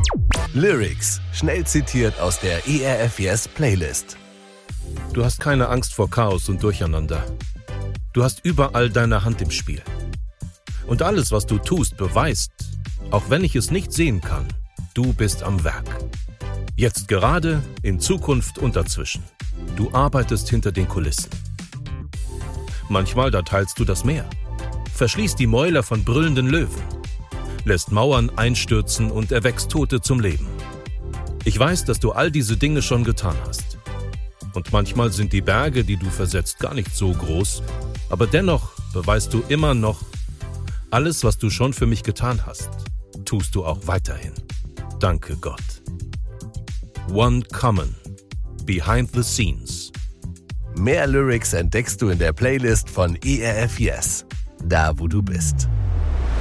Lyrics, schnell zitiert aus der ERF Yes Playlist. Du hast keine Angst vor Chaos und Durcheinander. Du hast überall deine Hand im Spiel. Und alles, was du tust, beweist, auch wenn ich es nicht sehen kann, du bist am Werk. Jetzt gerade, in Zukunft und dazwischen. Du arbeitest hinter den Kulissen. Manchmal da teilst du das Meer, verschließt die Mäuler von brüllenden Löwen, lässt Mauern einstürzen und erweckst Tote zum Leben. Ich weiß, dass du all diese Dinge schon getan hast. Und manchmal sind die Berge, die du versetzt, gar nicht so groß, aber dennoch beweist du immer noch, alles, was du schon für mich getan hast, tust du auch weiterhin. Danke Gott. One Common. Behind the Scenes. Mehr Lyrics entdeckst du in der Playlist von ERF Yes, da wo du bist.